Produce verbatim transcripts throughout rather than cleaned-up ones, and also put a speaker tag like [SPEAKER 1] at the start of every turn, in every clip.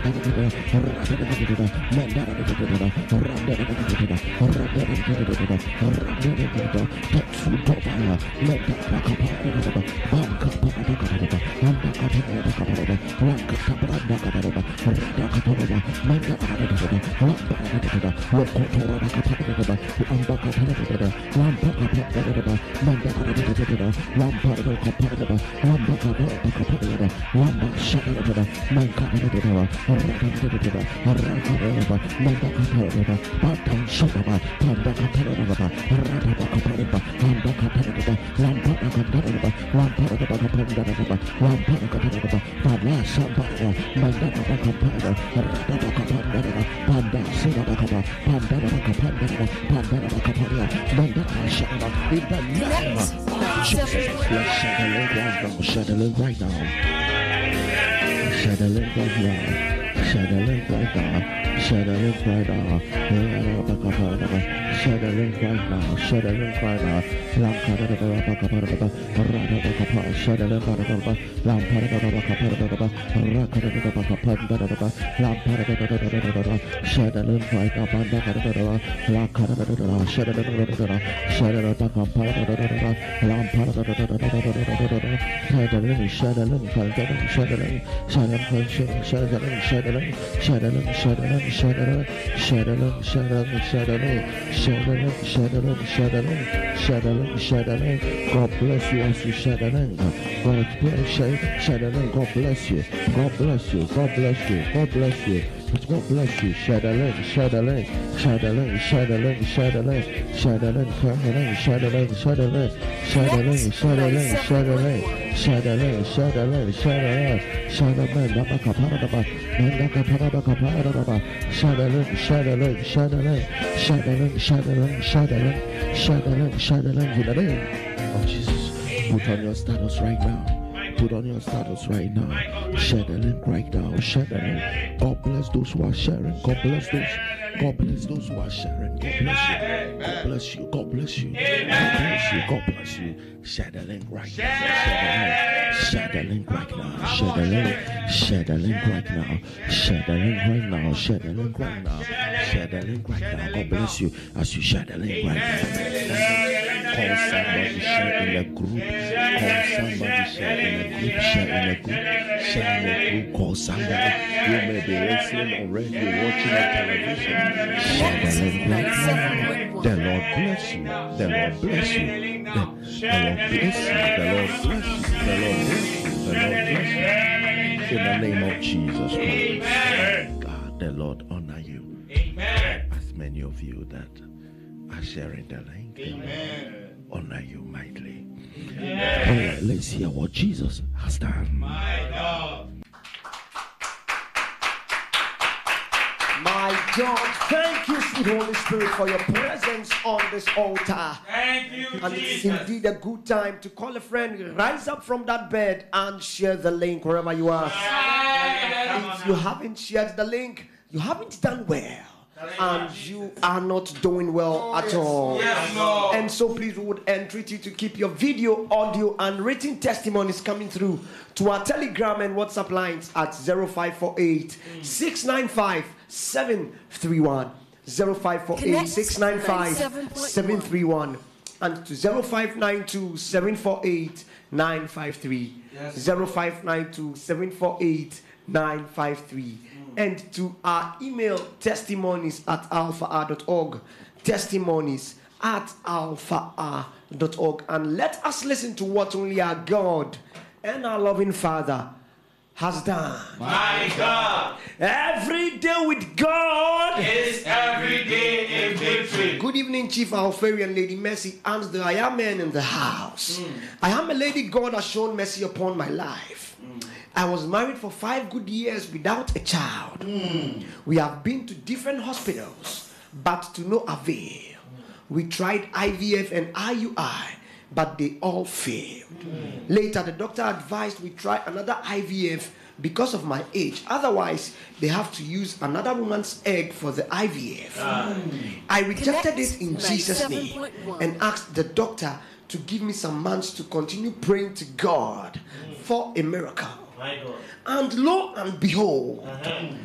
[SPEAKER 1] Shadowing right now. Shadowing right now. Shadowing right now. Shadowing right now. Shadowing right now. Shadowing right now. God bless you as you Shadowing. God bless you. Shadowing. God bless you. God bless you. God bless you. God bless you. God bless you. Shadowing. Shadowing. Shadowing. Shadowing. Shadowing. Shadowing. Shadowing. Shadowing. Shadowing. Shadowing. Shadowing. Shadowing. Shadowing. Shadowing. Shadowing. Shadowing. Shadowing. Mandaka parada parada parada. Shadowing. Shadowing. Shadowing. Shadowing. Shadowing. Shadowing. Shadowing. Shadowing. In the name of Jesus, put on your status right now. Put on your status right now. Share the link right now. Share the link. God bless those who are sharing. God bless those. God bless those who are sharing. God bless you. God bless you. God bless you. God bless you. God bless you. Share the link right now. Share the link right now. Share the link. Share the link right now. Share the link right now. Share the link right now. Share the link right now. God bless you as you share the link right now. Call somebody, share in a group. Call somebody, share in a group. Share in a group. Share in a group. Call somebody. You may be listening already, watching on television. Share the link right now. The Lord bless you. The Lord bless you. The, the Lord bless you. The Lord bless you. The Lord bless you. The Lord bless you. In the name of Jesus Christ. God, the Lord honor you. As many of you that are sharing the link, Amen. Honor you mightily. Right, let's hear what Jesus has done. My God.
[SPEAKER 2] My God, thank you, sweet Holy Spirit, for your presence on this altar.
[SPEAKER 3] Thank you,
[SPEAKER 2] and
[SPEAKER 3] Jesus.
[SPEAKER 2] It's indeed a good time to call a friend, rise up from that bed and share the link wherever you are. If you haven't shared the link, you haven't done well. And you are not doing well at all.
[SPEAKER 3] Yes, Lord.
[SPEAKER 2] And so please, we would entreat you to keep your video, audio, and written testimonies coming through to our Telegram and WhatsApp lines at zero five four eight, six nine five, seven three one. zero five four eight, six nine five, seven three one. And to zero five nine two, seven four eight, nine five three. Yes. zero five nine two, seven four eight, nine five three. And to our email, testimonies at alpha r dot org. Testimonies at alpha r dot org. And let us listen to what only our God and our loving Father has done.
[SPEAKER 3] My God.
[SPEAKER 2] Every day with God
[SPEAKER 3] is every day a victory.
[SPEAKER 2] Good evening, Chief Alfari and Lady Mercy, and the I am men in the house. Mm. I am a lady God has shown mercy upon my life. Mm. I was married for five good years without a child. Mm. We have been to different hospitals, but to no avail. Mm. We tried I V F and I U I, but they all failed. Mm. Later, the doctor advised we try another I V F because of my age. Otherwise, they have to use another woman's egg for the I V F. Mm. I rejected
[SPEAKER 4] Connect
[SPEAKER 2] it in Jesus' name and asked the doctor to give me some months to continue praying to God mm. for a miracle.
[SPEAKER 3] My God.
[SPEAKER 2] And lo and behold, uh-huh.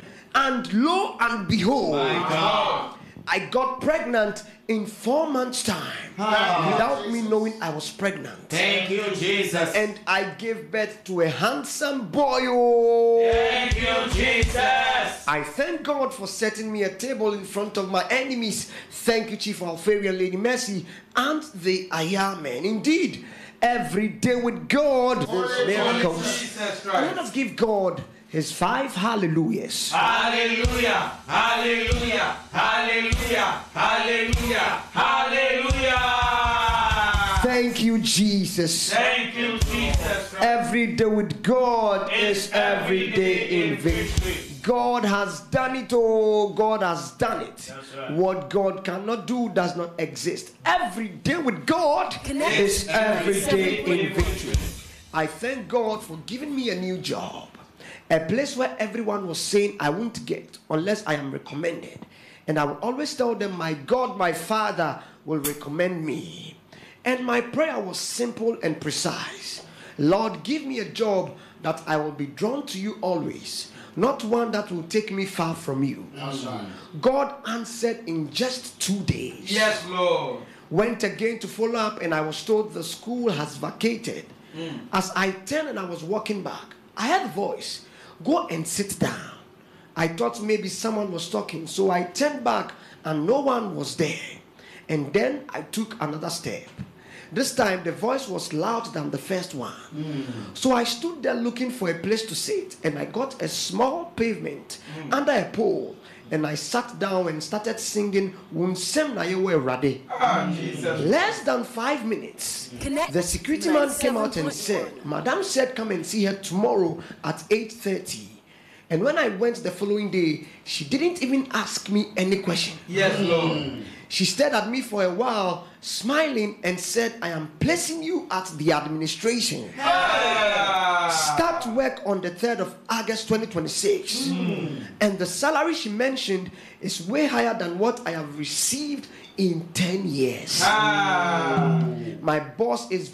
[SPEAKER 2] And lo and behold,
[SPEAKER 3] My God.
[SPEAKER 2] I got pregnant in four months' time without me knowing I was pregnant.
[SPEAKER 3] Thank you, Jesus.
[SPEAKER 2] And I gave birth to a handsome boy. Oh.
[SPEAKER 3] Thank you, Jesus.
[SPEAKER 2] I thank God for setting me a table in front of my enemies. Thank you, Chief Alfari and Lady Mercy, and the I Am Man. Indeed, every day with God, there's miracles.
[SPEAKER 3] Jesus
[SPEAKER 2] And let
[SPEAKER 3] Christ.
[SPEAKER 2] us give God his five hallelujahs.
[SPEAKER 3] Hallelujah. Hallelujah. Hallelujah. Hallelujah. Hallelujah.
[SPEAKER 2] Thank you, Jesus.
[SPEAKER 3] Thank you, Jesus Christ.
[SPEAKER 2] Every day with God is every day in victory. God has done it, oh, God has done it.
[SPEAKER 3] That's right.
[SPEAKER 2] What God cannot do does not exist. Every day with God
[SPEAKER 4] Connect.
[SPEAKER 2] is every day in
[SPEAKER 3] Connect.
[SPEAKER 2] victory. I thank God for giving me a new job, a place where everyone was saying I won't get unless I am recommended. And I will always tell them, my God, my Father will recommend me. And my prayer was simple and precise. Lord, give me a job that I will be drawn to you always, not one that will take me far from you.
[SPEAKER 3] That's right.
[SPEAKER 2] God answered in just two days.
[SPEAKER 3] Yes, Lord.
[SPEAKER 2] Went again to follow up, and I was told the school has vacated. As I turned and I was walking back, I heard a voice, go and sit down. I thought maybe someone was talking, so I turned back and no one was there. And then I took another step. This time the voice was louder than the first one. So I stood there looking for a place to sit, and I got a small pavement under a pole, and I sat down and started singing Wunsem na yewe Rade.
[SPEAKER 3] Ah, Jesus.
[SPEAKER 2] Less than five minutes,
[SPEAKER 4] Connect.
[SPEAKER 2] the security man came out and said, Madam said come and see her tomorrow at eight thirty. And when I went the following day, she didn't even ask me any question.
[SPEAKER 3] Yes, Lord.
[SPEAKER 2] She stared at me for a while, smiling, and said, I am placing you at the administration.
[SPEAKER 3] Ah.
[SPEAKER 2] Start work on the third of August twenty twenty-six. And the salary she mentioned is way higher than what I have received in ten years.
[SPEAKER 3] Ah.
[SPEAKER 2] My boss is